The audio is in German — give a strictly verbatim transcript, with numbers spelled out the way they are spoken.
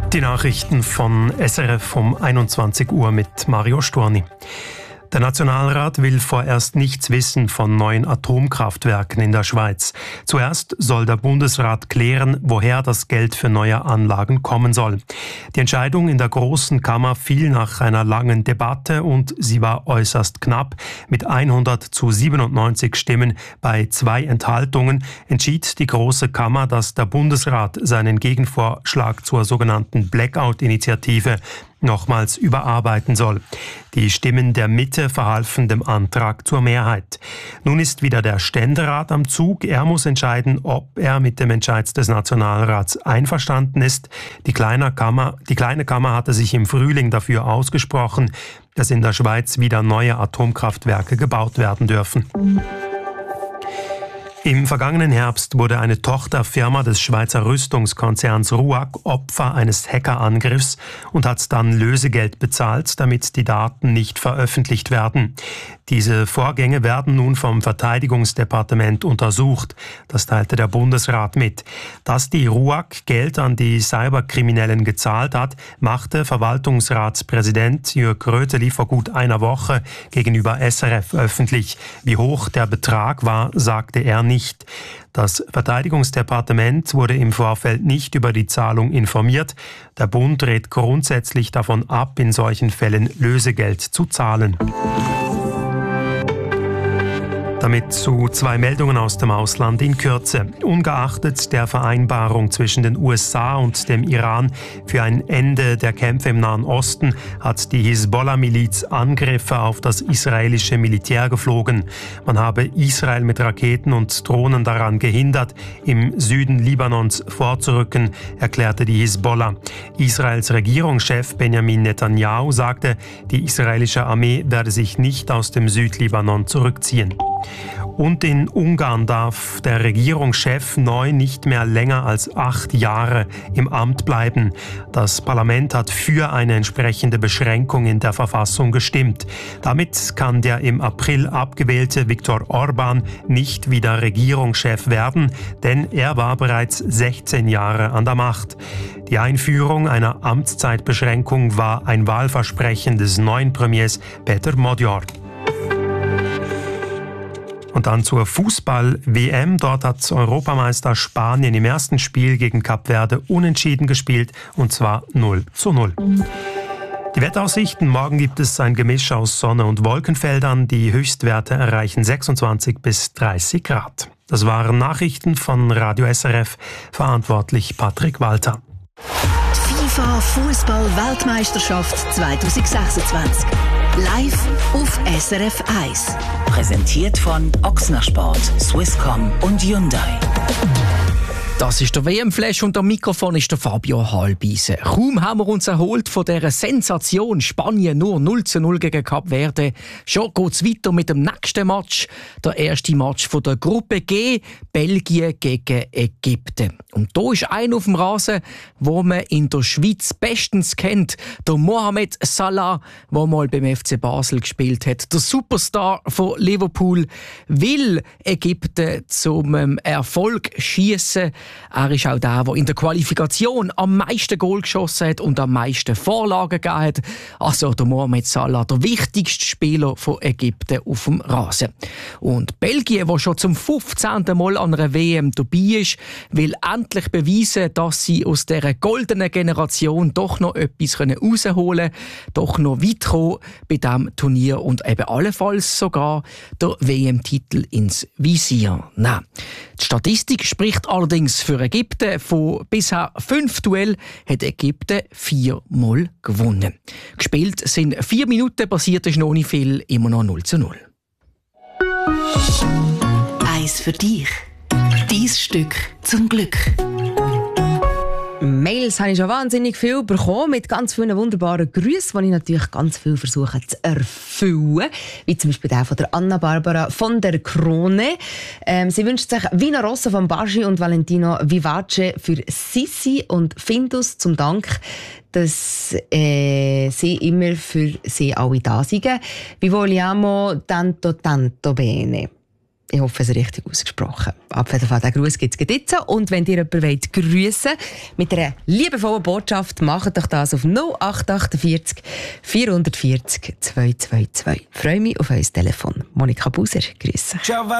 Die Nachrichten von S R F um einundzwanzig Uhr mit Mario Storni. Der Nationalrat will vorerst nichts wissen von neuen Atomkraftwerken in der Schweiz. Zuerst soll der Bundesrat klären, woher das Geld für neue Anlagen kommen soll. Die Entscheidung in der Großen Kammer fiel nach einer langen Debatte und sie war äußerst knapp. Mit hundert zu siebenundneunzig Stimmen bei zwei Enthaltungen entschied die Große Kammer, dass der Bundesrat seinen Gegenvorschlag zur sogenannten Blackout-Initiative nochmals überarbeiten soll. Die Stimmen der Mitte verhalfen dem Antrag zur Mehrheit. Nun ist wieder der Ständerat am Zug. Er muss entscheiden, ob er mit dem Entscheid des Nationalrats einverstanden ist. Die kleine Kammer, die kleine Kammer hatte sich im Frühling dafür ausgesprochen, dass in der Schweiz wieder neue Atomkraftwerke gebaut werden dürfen. Im vergangenen Herbst wurde eine Tochterfirma des Schweizer Rüstungskonzerns RUAG Opfer eines Hackerangriffs und hat dann Lösegeld bezahlt, damit die Daten nicht veröffentlicht werden. Diese Vorgänge werden nun vom Verteidigungsdepartement untersucht. Das teilte der Bundesrat mit. Dass die RUAG Geld an die Cyberkriminellen gezahlt hat, machte Verwaltungsratspräsident Jürg Röteli vor gut einer Woche gegenüber S R F öffentlich. Wie hoch der Betrag war, sagte er nicht. Das Verteidigungsdepartement wurde im Vorfeld nicht über die Zahlung informiert. Der Bund rät grundsätzlich davon ab, in solchen Fällen Lösegeld zu zahlen. Damit zu zwei Meldungen aus dem Ausland in Kürze. Ungeachtet der Vereinbarung zwischen den U S A und dem Iran für ein Ende der Kämpfe im Nahen Osten hat die Hisbollah-Miliz Angriffe auf das israelische Militär geflogen. Man habe Israel mit Raketen und Drohnen daran gehindert, im Süden Libanons vorzurücken, erklärte die Hisbollah. Israels Regierungschef Benjamin Netanyahu sagte, die israelische Armee werde sich nicht aus dem Südlibanon zurückziehen. Und in Ungarn darf der Regierungschef neu nicht mehr länger als acht Jahre im Amt bleiben. Das Parlament hat für eine entsprechende Beschränkung in der Verfassung gestimmt. Damit kann der im April abgewählte Viktor Orbán nicht wieder Regierungschef werden, denn er war bereits sechzehn Jahre an der Macht. Die Einführung einer Amtszeitbeschränkung war ein Wahlversprechen des neuen Premiers Peter Magyar. Und dann zur Fußball-W M. Dort hat Europameister Spanien im ersten Spiel gegen Kap Verde unentschieden gespielt, und zwar null zu null. Die Wetteraussichten: Morgen gibt es ein Gemisch aus Sonne und Wolkenfeldern. Die Höchstwerte erreichen sechsundzwanzig bis dreißig Grad. Das waren Nachrichten von Radio S R F, verantwortlich Patrick Walter. FIFA Fußball-Weltmeisterschaft zwanzig sechsundzwanzig. Live auf S R F eins. Präsentiert von Ochsner Sport, Swisscom und Hyundai. Das ist der W M-Flash und am Mikrofon ist der Fabio Halbise. Kaum haben wir uns erholt von dieser Sensation Spanien nur null zu null gegen Kap Verde. Schon geht es weiter mit dem nächsten Match. Der erste Match von der Gruppe G, Belgien gegen Ägypten. Und da ist einer auf dem Rasen, wo man in der Schweiz bestens kennt. Der Mohamed Salah, der mal beim F C Basel gespielt hat. Der Superstar von Liverpool will Ägypten zum Erfolg schiessen. Er ist auch der, der in der Qualifikation am meisten Goal geschossen hat und am meisten Vorlagen gegeben hat. Also der Mohamed Salah, der wichtigste Spieler von Ägypten auf dem Rasen. Und Belgien, das schon zum fünfzehnten Mal an einer W M dabei ist, will endlich beweisen, dass sie aus dieser goldenen Generation doch noch etwas herausholen können, doch noch weit kommen bei diesem Turnier und eben allenfalls sogar der W M-Titel ins Visier nehmen. Die Statistik spricht allerdings für Ägypten. Von bisher fünf Duellen hat Ägypten viermal gewonnen. Gespielt sind vier Minuten, passiert ist noch nicht viel, immer noch null zu null. Eins für dich. Dein Stück zum Glück. Mails habe ich schon wahnsinnig viel bekommen, mit ganz vielen wunderbaren Grüßen, die ich natürlich ganz viel versuche zu erfüllen. Wie zum Beispiel der von der Anna-Barbara von der Krone. Ähm, sie wünscht sich Vino Rosso von Baschi und Valentino Vivace für Sissi und Findus zum Dank, dass äh, sie immer für sie alle da sind. Vi vogliamo tanto tanto bene. Ich hoffe, es ist richtig ausgesprochen. Ab jeden Fall, den Gruß gibt es jetzt. Und wenn ihr jemanden wollt grüssen mit einer liebevollen Botschaft, macht doch das auf null acht achtundvierzig vierhundertvierzig zweihundertzweiundzwanzig. Ich freue mich auf euer Telefon. Monika Buser, grüße.